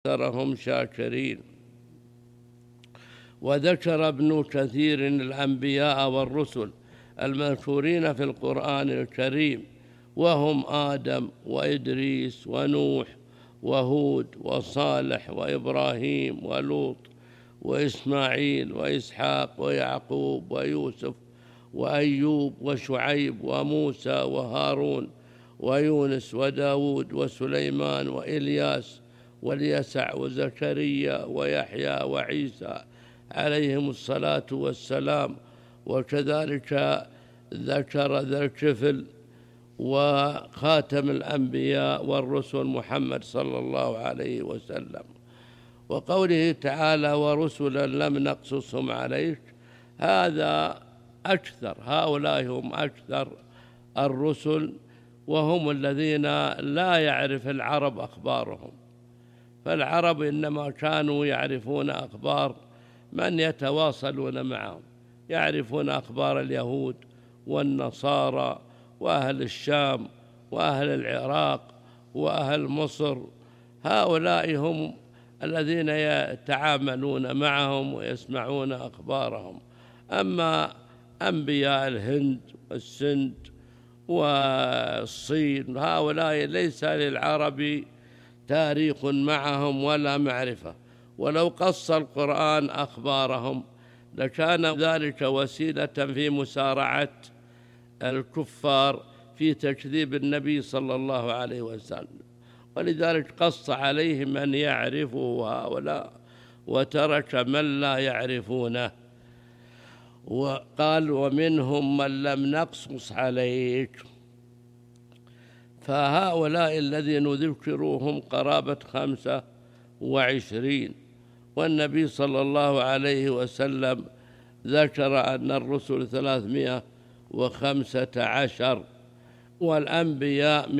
أكثرهم شاكرين. وذكر ابن كثير الأنبياء والرسل المذكورين في القرآن الكريم، وهم آدم وإدريس ونوح وهود وصالح وإبراهيم ولوط وإسماعيل وإسحاق ويعقوب ويوسف وأيوب وشعيب وموسى وهارون ويونس وداود وسليمان وإلياس واليسع وزكريا ويحيى وعيسى عليهم الصلاة والسلام. وكذلك ذكر ذا الكفل وخاتم الأنبياء والرسل محمد صلى الله عليه وسلم. وقوله تعالى ورسلا لم نقصصهم عليك، هذا أكثر، هؤلاء هم أكثر الرسل، وهم الذين لا يعرف العرب أخبارهم، فالعرب إنما كانوا يعرفون أخبار من يتواصلون معهم، يعرفون أخبار اليهود والنصارى وأهل الشام وأهل العراق وأهل مصر، هؤلاء هم الذين يتعاملون معهم ويسمعون أخبارهم. أما أنبياء الهند والسند والصين هؤلاء ليس للعرب تاريخ معهم ولا معرفة، ولو قص القرآن أخبارهم لكان ذلك وسيلة في مسارعة الكفار في تكذيب النبي صلى الله عليه وسلم، ولذلك قص عليهم من يعرفه هؤلاء وترك من لا يعرفونه. وقال ومنهم من لم نقصص عليك، فهؤلاء الذين ذكروهم قرابة 25، والنبي صلى الله عليه وسلم ذكر أن الرسل 315 والأنبياء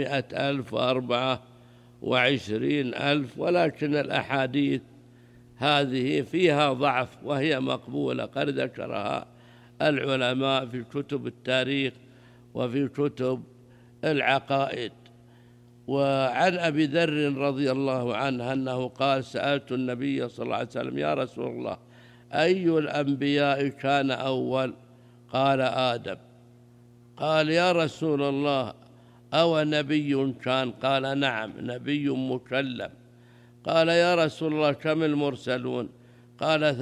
124,000، ولكن الأحاديث هذه فيها ضعف وهي مقبولة، قد ذكرها العلماء في كتب التاريخ وفي كتب العقائد. وعن أبي ذر رضي الله عنه أنه قال سألت النبي صلى الله عليه وسلم يا رسول الله أي الأنبياء كان أول؟ قال آدم. قال يا رسول الله أو نبي كان؟ قال نعم نبي مكلم. قال يا رسول الله كم المرسلون؟ قال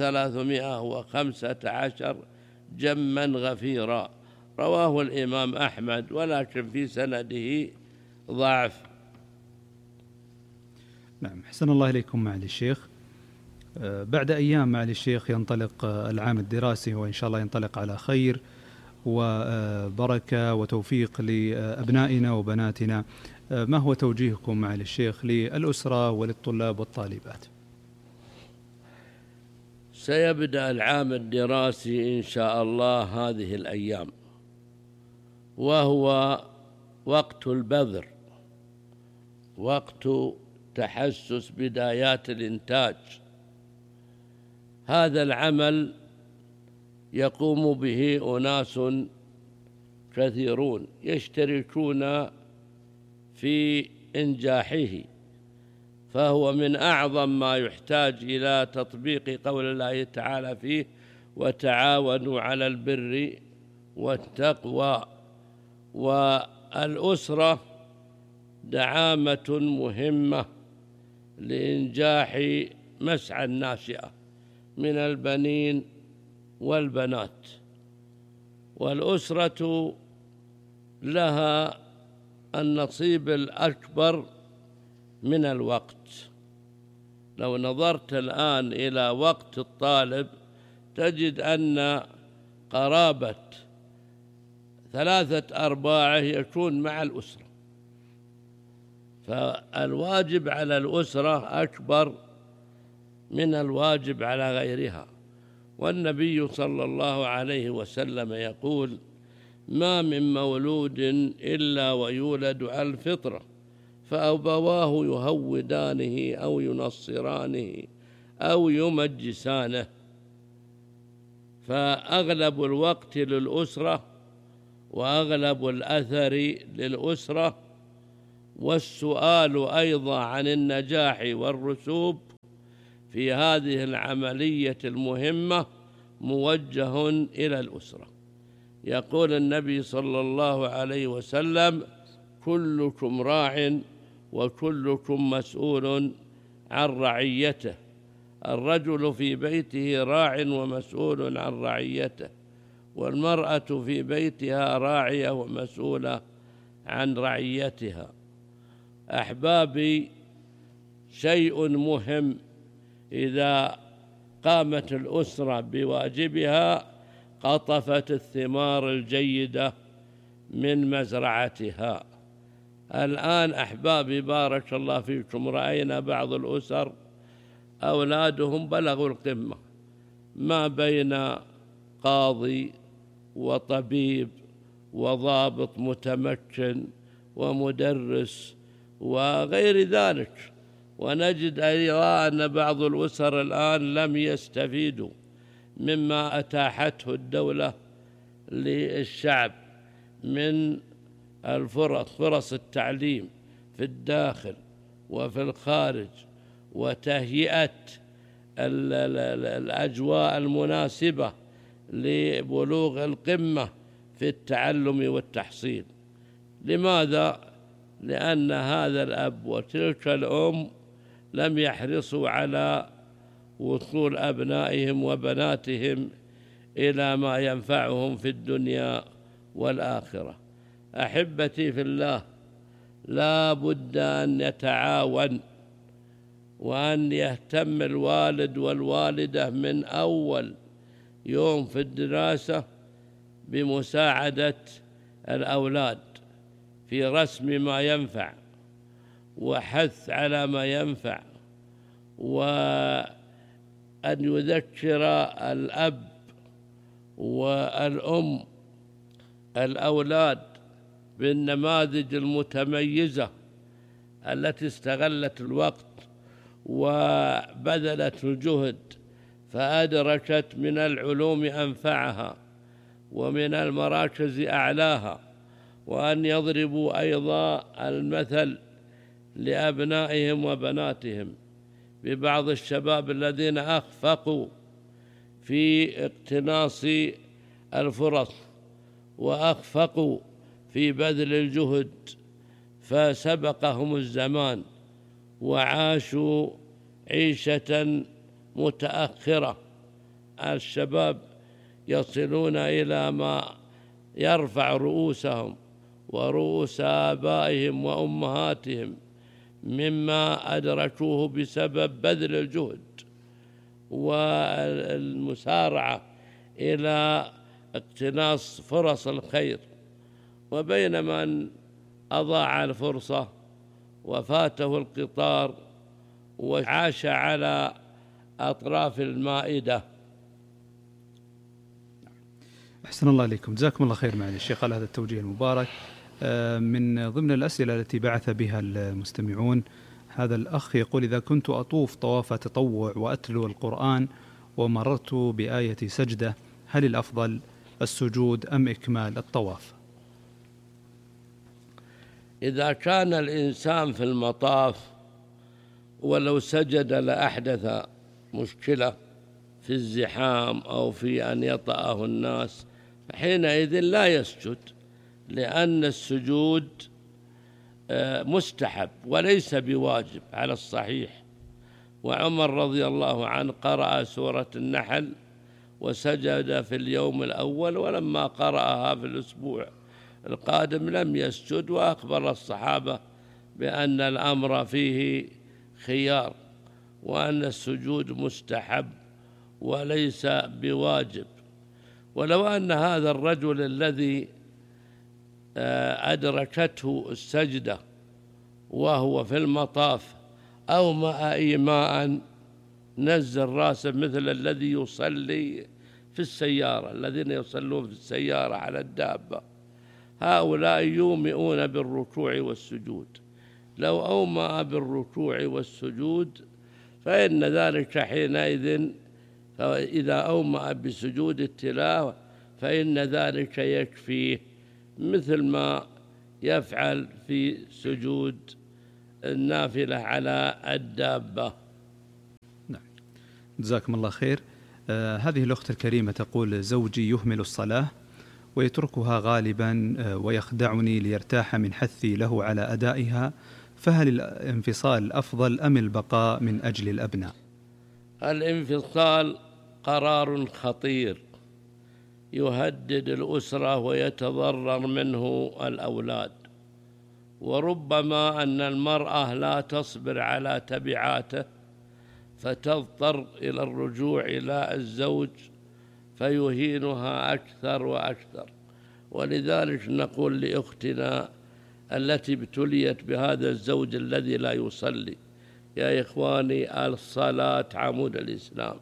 315 جما غفيرا. رواه الإمام أحمد، ولكن في سنده ضعف. نعم، حسن الله إليكم معالي الشيخ. بعد أيام معالي الشيخ ينطلق العام الدراسي، وإن شاء الله ينطلق على خير وبركة وتوفيق لأبنائنا وبناتنا. ما هو توجيهكم معالي الشيخ للأسرة وللطلاب والطالبات؟ سيبدأ العام الدراسي إن شاء الله هذه الأيام، وهو وقت البذر، وقت تحسس بدايات الإنتاج. هذا العمل يقوم به أناس كثيرون يشتركون في إنجاحه، فهو من أعظم ما يحتاج إلى تطبيق قول الله تعالى فيه وتعاونوا على البر والتقوى. والأسرة دعامة مهمة لإنجاح مسعى الناشئة من البنين والبنات، والأسرة لها النصيب الأكبر من الوقت. لو نظرت الآن إلى وقت الطالب تجد أن قرابة 3/4 يكون مع الأسرة، فالواجب على الأسرة أكبر من الواجب على غيرها. والنبي صلى الله عليه وسلم يقول ما من مولود إلا ويولد على الفطرة فأبواه يهودانه أو ينصرانه أو يمجسانه. فأغلب الوقت للأسرة وأغلب الأثر للأسرة، والسؤال أيضا عن النجاح والرسوب في هذه العملية المهمة موجه إلى الأسرة. يقول النبي صلى الله عليه وسلم: كلكم راع وكلكم مسؤول عن رعيته. الرجل في بيته راع ومسؤول عن رعيته، والمرأة في بيتها راعية ومسؤولة عن رعيتها. أحبابي، شيء مهم إذا قامت الأسرة بواجبها قطفت الثمار الجيدة من مزرعتها. الآن أحبابي بارك الله فيكم، رأينا بعض الأسر أولادهم بلغوا القمة، ما بين قاضي وطبيب وضابط متمكن ومدرس وغير ذلك، ونجد أيضا أن بعض الأسر الآن لم يستفيدوا مما أتاحته الدولة للشعب من فرص التعليم في الداخل وفي الخارج، وتهيئة الأجواء المناسبة لبلوغ القمة في التعلم والتحصيل. لماذا؟ لأن هذا الأب وتلك الأم لم يحرصوا على وصول أبنائهم وبناتهم إلى ما ينفعهم في الدنيا والآخرة. أحبتي في الله، لا بد أن يتعاون وأن يهتم الوالد والوالدة من أول يوم في الدراسة بمساعدة الأولاد في رسم ما ينفع وحث على ما ينفع، وأن يذكر الأب والأم الأولاد بالنماذج المتميزة التي استغلت الوقت وبذلت الجهد فأدركت من العلوم أنفعها ومن المراكز أعلاها، وأن يضربوا أيضا المثل لأبنائهم وبناتهم ببعض الشباب الذين أخفقوا في اقتناص الفرص وأخفقوا في بذل الجهد فسبقهم الزمان وعاشوا عيشة متأخرة. الشباب يصلون إلى ما يرفع رؤوسهم ورؤوس آبائهم وأمهاتهم مما أدركوه بسبب بذل الجهد والمسارعة إلى اقتناص فرص الخير، وبينما من أضاع الفرصة وفاته القطار وعاش على أطراف المائدة. أحسن الله إليكم، جزاكم الله خير معالي الشيخ على هذا التوجيه المبارك. من ضمن الأسئلة التي بعث بها المستمعون، هذا الأخ يقول: إذا كنت أطوف طواف تطوع وأتلو القرآن ومررت بآية سجدة، هل الأفضل السجود أم إكمال الطواف؟ إذا كان الإنسان في المطاف ولو سجد لأحدث مشكلة في الزحام أو في أن يطأه الناس، فحينئذ لا يسجد، لأن السجود مستحب وليس بواجب على الصحيح. وعمر رضي الله عنه قرأ سورة النحل وسجد في اليوم الأول، ولما قرأها في الأسبوع القادم لم يسجد، وأخبر الصحابة بأن الأمر فيه خيار وأن السجود مستحب وليس بواجب. ولو أن هذا الرجل الذي أدركته السجدة وهو في المطاف أومأ إيماء نزل راسه مثل الذي يصلي في السيارة، الذين يصلون في السيارة على الدابة، هؤلاء يومئون بالركوع والسجود. لو أومأ بالركوع والسجود فإن ذلك حينئذ، فإذا أومأ بسجود التلاوة فإن ذلك يكفيه، مثل ما يفعل في سجود النافلة على الدابة. نعم. جزاكم الله خير. هذه الأخت الكريمة تقول: زوجي يهمل الصلاة ويتركها غالبا ويخدعني ليرتاح من حثي له على أدائها، فهل الانفصال أفضل أم البقاء من أجل الأبناء؟ الانفصال قرار خطير يهدد الأسرة ويتضرر منه الأولاد، وربما أن المرأة لا تصبر على تبعاته فتضطر إلى الرجوع إلى الزوج فيهينها أكثر وأكثر. ولذلك نقول لأختنا التي ابتليت بهذا الزوج الذي لا يصلي: يا إخواني، الصلاة عمود الإسلام،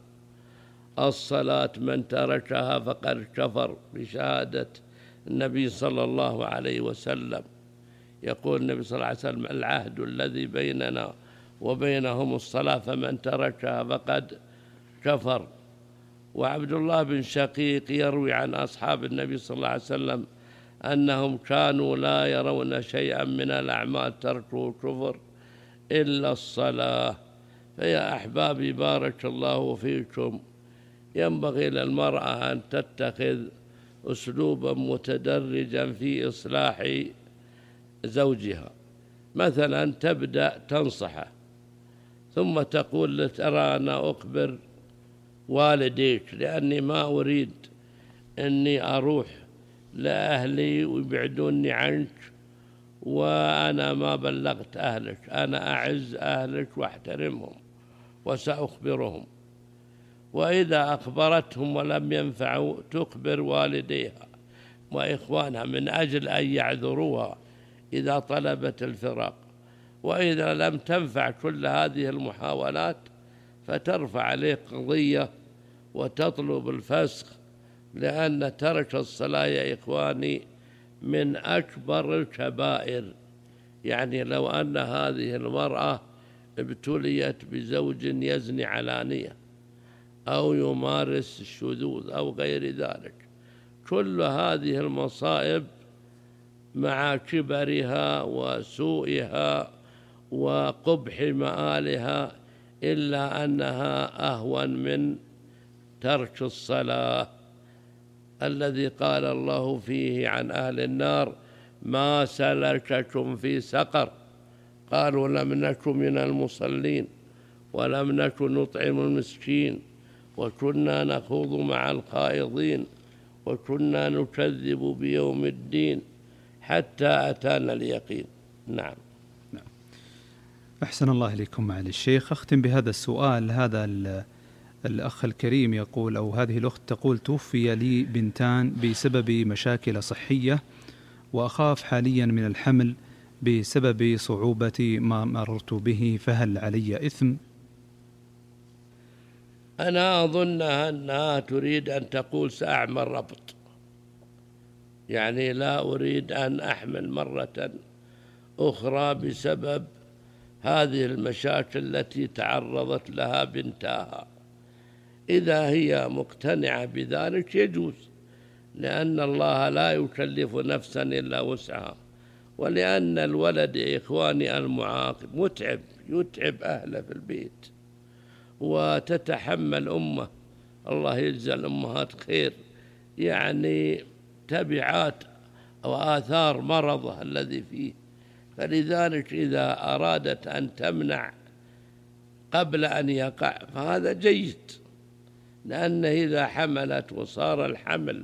الصلاة من تركها فقد كفر بشهادة النبي صلى الله عليه وسلم. يقول النبي صلى الله عليه وسلم: العهد الذي بيننا وبينهم الصلاة فمن تركها فقد كفر. وعبد الله بن شقيق يروي عن أصحاب النبي صلى الله عليه وسلم أنهم كانوا لا يرون شيئا من الأعمال تركه كفر إلا الصلاة. فيا أحبابي، بارك الله فيكم، ينبغي للمرأة أن تتخذ أسلوبا متدرجا في إصلاح زوجها. مثلا تبدأ تنصحه ثم تقول له: ترى أنا أخبر والديك لأني ما أريد أني أروح لأهلي ويبعدوني عنك، وأنا ما بلغت أهلك، أنا أعز أهلك وأحترمهم وسأخبرهم. وإذا أخبرتهم ولم ينفعوا تخبر والديها وإخوانها من أجل أن يعذروها إذا طلبت الفراق. وإذا لم تنفع كل هذه المحاولات فترفع عليه قضية وتطلب الفسخ، لأن ترك الصلاة يا إخواني من أكبر الكبائر. يعني لو أن هذه المرأة ابتليت بزوج يزني علانية أو يمارس الشذوذ أو غير ذلك، كل هذه المصائب مع كبرها وسوءها وقبح مآلها إلا أنها أهون من ترك الصلاة الذي قال الله فيه عن أهل النار: ما سلككم في سقر؟ قالوا: لم نكن من المصلين ولم نكن نطعم المسكين وكنا نخوض مع الخائضين وكنا نكذب بيوم الدين حتى أتانا اليقين. نعم. أحسن الله إليكم معالي الشيخ. أختم بهذا السؤال. هذا الأخ الكريم يقول، أو هذه الأخت تقول: توفي لي بنتان بسبب مشاكل صحية، وأخاف حاليا من الحمل بسبب صعوبة ما مررت به، فهل علي إثم؟ أنا أظن أنها تريد أن تقول: سأعمل ربط، يعني لا أريد أن أحمل مرة أخرى بسبب هذه المشاكل التي تعرضت لها بنتها. إذا هي مقتنعة بذلك يجوز، لأن الله لا يكلف نفسا إلا وسعها، ولأن الولد يا إخواني المعاق متعب، يتعب أهله في البيت وتتحمل أمه، الله يجزى الأمهات خير، يعني تبعات أو آثار مرضه الذي فيه. فلذلك إذا أرادت أن تمنع قبل أن يقع فهذا جيد، لأن إذا حملت وصار الحمل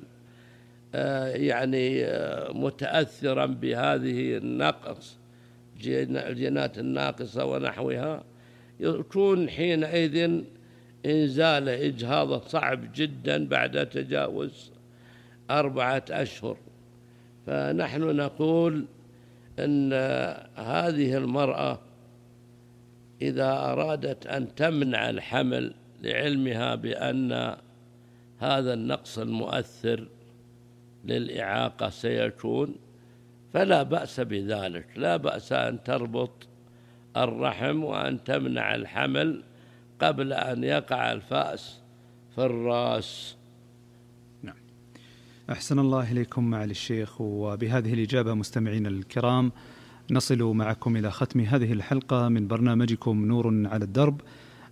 يعني متأثرا بهذه النقص، الجينات الناقصة ونحوها، يكون حينئذ إنزال إجهاض صعب جدا بعد تجاوز 4 أشهر. فنحن نقول أن هذه المرأة إذا أرادت أن تمنع الحمل لعلمها بأن هذا النقص المؤثر للإعاقة سيكون، فلا بأس بذلك، لا بأس أن تربط الرحم وأن تمنع الحمل قبل أن يقع الفأس في الرأس. نعم. أحسن الله إليكم معالي الشيخ. وبهذه الإجابة مستمعين الكرام نصل معكم إلى ختم هذه الحلقة من برنامجكم نور على الدرب.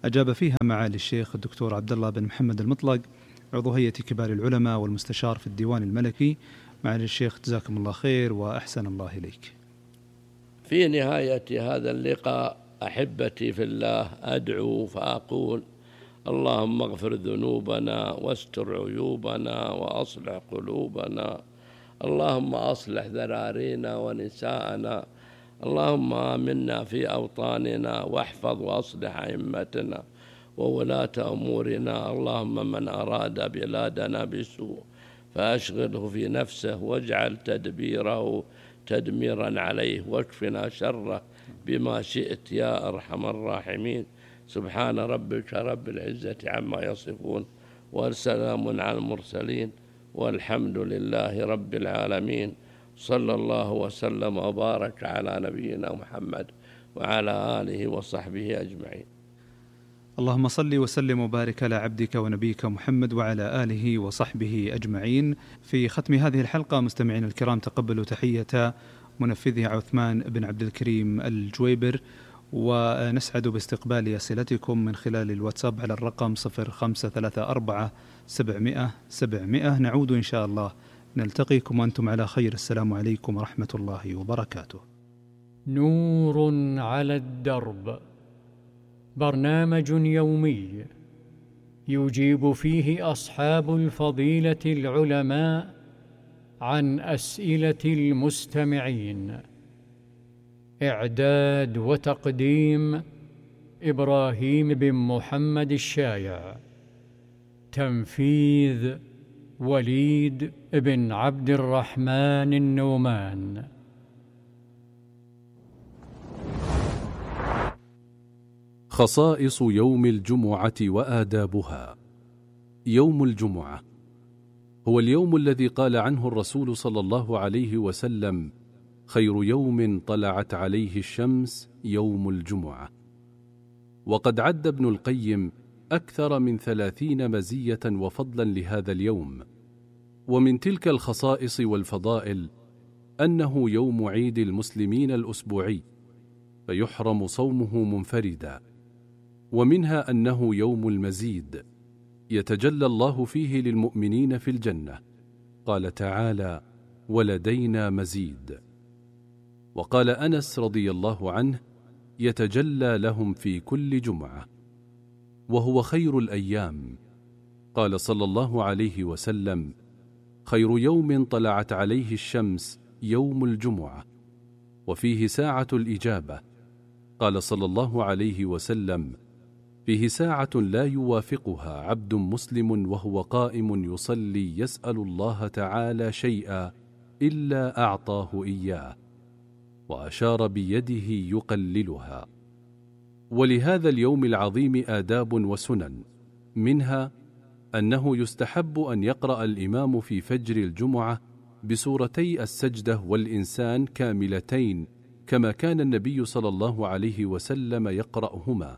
أجاب فيها معالي الشيخ الدكتور عبد الله بن محمد المطلق عضو هيئة كبار العلماء والمستشار في الديوان الملكي. معالي الشيخ جزاكم الله خير وأحسن الله إليك. في نهاية هذا اللقاء أحبتي في الله أدعو فأقول: اللهم اغفر ذنوبنا واستر عيوبنا وأصلح قلوبنا، اللهم أصلح ذرارينا ونساءنا، اللهم آمنا في أوطاننا واحفظ وأصلح أئمتنا وولاة أمورنا، اللهم من أراد بلادنا بسوء فأشغله في نفسه واجعل تدبيره تدميرا عليه واكفنا شره بما شئت يا أرحم الراحمين. سبحان ربك رب العزة عما يصفون والسلام على المرسلين والحمد لله رب العالمين. صلى الله وسلم وبارك على نبينا محمد وعلى آله وصحبه أجمعين. اللهم صل وسلم وبارك على عبدك ونبيك محمد وعلى آله وصحبه أجمعين. في ختم هذه الحلقة مستمعين الكرام تقبلوا تحية منفذها عثمان بن عبد الكريم الجويبر، ونسعد باستقبال أسئلتكم من خلال الواتساب على الرقم 0534 700 نعود إن شاء الله نلتقيكم وأنتم على خير. السلام عليكم ورحمة الله وبركاته. نور على الدرب، برنامج يومي يجيب فيه أصحاب الفضيلة العلماء عن أسئلة المستمعين. إعداد وتقديم إبراهيم بن محمد الشايع. تنفيذ وليد بن عبد الرحمن النومان. خصائص يوم الجمعة وآدابها. يوم الجمعة هو اليوم الذي قال عنه الرسول صلى الله عليه وسلم: خير يوم طلعت عليه الشمس يوم الجمعة. وقد عد ابن القيم أكثر من 30 مزية وفضلا لهذا اليوم. ومن تلك الخصائص والفضائل أنه يوم عيد المسلمين الأسبوعي، فيحرم صومه منفردا. ومنها أنه يوم المزيد، يتجلى الله فيه للمؤمنين في الجنة. قال تعالى: ولدينا مزيد. وقال أنس رضي الله عنه: يتجلى لهم في كل جمعة، وهو خير الأيام. قال صلى الله عليه وسلم: خير يوم طلعت عليه الشمس يوم الجمعة، وفيه ساعة الإجابة. قال صلى الله عليه وسلم: فيه ساعة لا يوافقها عبد مسلم وهو قائم يصلي يسأل الله تعالى شيئا إلا أعطاه إياه، وأشار بيده يقللها. ولهذا اليوم العظيم آداب وسنن، منها أنه يستحب أن يقرأ الإمام في فجر الجمعة بسورتي السجدة والإنسان كاملتين، كما كان النبي صلى الله عليه وسلم يقرأهما.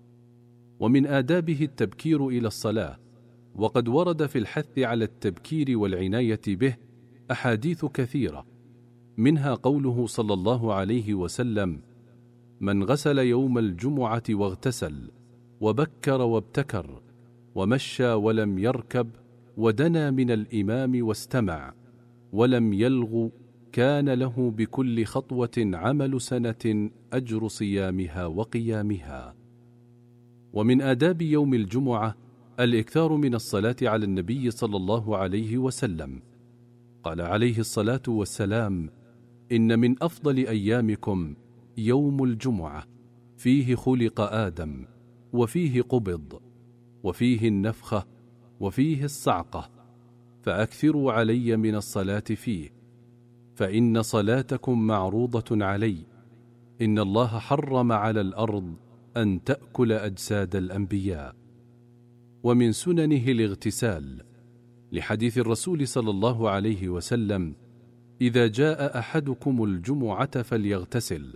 ومن آدابه التبكير إلى الصلاة، وقد ورد في الحث على التبكير والعناية به أحاديث كثيرة، منها قوله صلى الله عليه وسلم: من غسل يوم الجمعة واغتسل وبكر وابتكر ومشى ولم يركب ودنا من الإمام واستمع ولم يلغ كان له بكل خطوة عمل سنة أجر صيامها وقيامها. ومن آداب يوم الجمعة الإكثار من الصلاة على النبي صلى الله عليه وسلم. قال عليه الصلاة والسلام: إن من أفضل أيامكم يوم الجمعة، فيه خلق آدم، وفيه قبض، وفيه النفخة، وفيه الصعقة، فأكثروا علي من الصلاة فيه، فإن صلاتكم معروضة علي. إن الله حرم على الأرض أن تأكل أجساد الأنبياء. ومن سننه الاغتسال، لحديث الرسول صلى الله عليه وسلم: إذا جاء أحدكم الجمعة فليغتسل.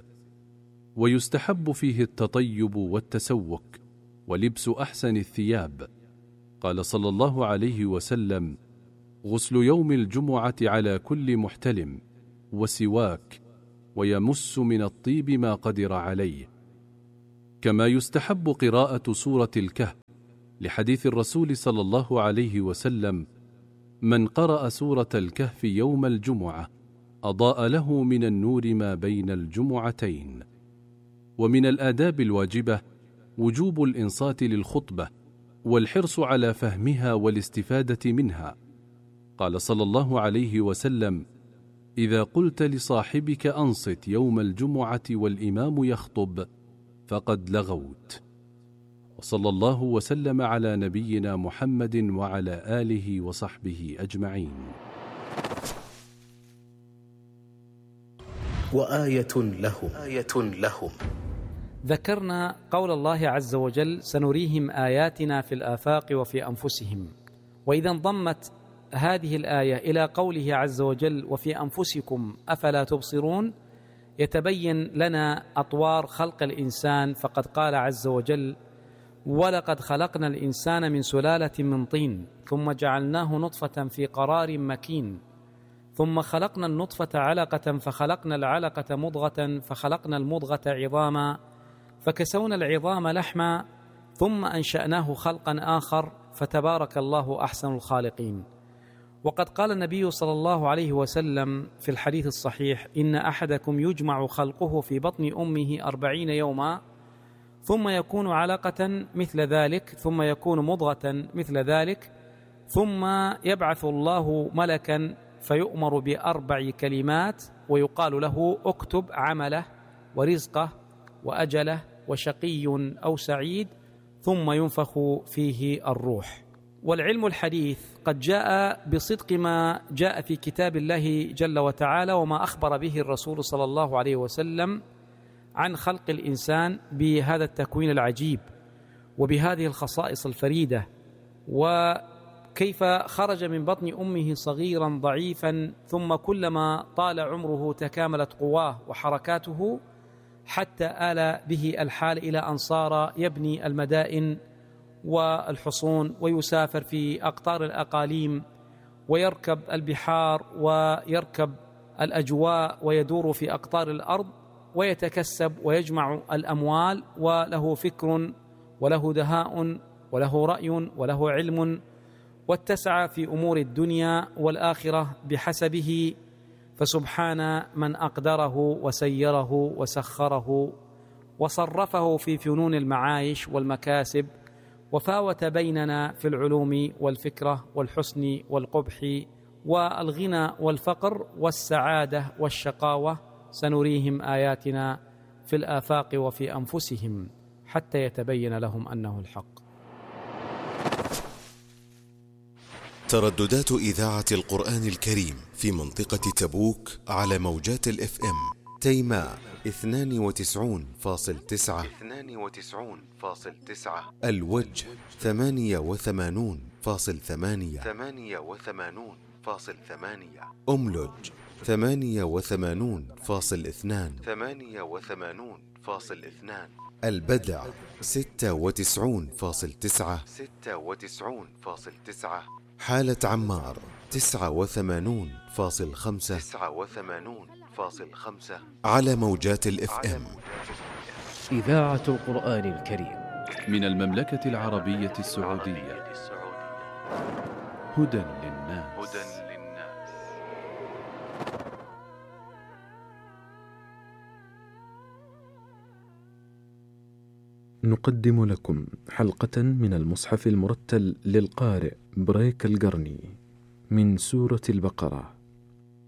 ويستحب فيه التطيب والتسوك ولبس أحسن الثياب. قال صلى الله عليه وسلم: غسل يوم الجمعة على كل محتلم، وسواك، ويمس من الطيب ما قدر عليه. كما يستحب قراءة سورة الكهف لحديث الرسول صلى الله عليه وسلم: من قرأ سورة الكهف يوم الجمعة أضاء له من النور ما بين الجمعتين. ومن الآداب الواجبة وجوب الإنصات للخطبة والحرص على فهمها والاستفادة منها. قال صلى الله عليه وسلم: إذا قلت لصاحبك أنصت يوم الجمعة والإمام يخطب فقد لغوت. وصلى الله وسلم على نبينا محمد وعلى آله وصحبه أجمعين. وآية لهم. ذكرنا قول الله عز وجل: سنريهم آياتنا في الآفاق وفي أنفسهم. وإذا انضمت هذه الآية إلى قوله عز وجل: وفي أنفسكم أفلا تبصرون، يتبين لنا أطوار خلق الإنسان. فقد قال عز وجل: ولقد خلقنا الإنسان من سلالة من طين ثم جعلناه نطفة في قرار مكين ثم خلقنا النطفة علقة فخلقنا العلقة مضغة فخلقنا المضغة عظاما فكسونا العظام لحما ثم أنشأناه خلقا آخر فتبارك الله أحسن الخالقين. وقد قال النبي صلى الله عليه وسلم في الحديث الصحيح: إن أحدكم يجمع خلقه في بطن أمه 40 يوما ثم يكون علقة مثل ذلك ثم يكون مضغة مثل ذلك ثم يبعث الله ملكا فيؤمر ب4 كلمات ويقال له: اكتب عمله ورزقه وأجله وشقي أو سعيد، ثم ينفخ فيه الروح. والعلم الحديث قد جاء بصدق ما جاء في كتاب الله جل وتعالى وما أخبر به الرسول صلى الله عليه وسلم عن خلق الإنسان بهذا التكوين العجيب وبهذه الخصائص الفريدة، وكيف خرج من بطن أمه صغيرا ضعيفا ثم كلما طال عمره تكاملت قواه وحركاته حتى آل به الحال إلى أن صار يبني المدائن والحصون ويسافر في أقطار الأقاليم ويركب البحار ويركب الأجواء ويدور في أقطار الأرض ويتكسب ويجمع الأموال، وله فكر وله دهاء وله رأي وله علم، واتسع في أمور الدنيا والآخرة بحسبه. فسبحان من أقدره وسيره وسخره وصرفه في فنون المعايش والمكاسب، وفاوت بيننا في العلوم والفكرة والحسن والقبح والغنى والفقر والسعادة والشقاوة. سنريهم آياتنا في الآفاق وفي أنفسهم حتى يتبين لهم أنه الحق. ترددات إذاعة القرآن الكريم في منطقة تبوك على موجات الإف إم: تيماء 92.9، الوجه 88.8، أملج 88.2، البدع 96.9، حالة عمار 89.5 على موجات الإف إم. إذاعة القرآن الكريم من المملكة العربية السعودية. هدى للناس. نقدم لكم حلقة من المصحف المرتل للقارئ بريك القرني من سورة البقرة.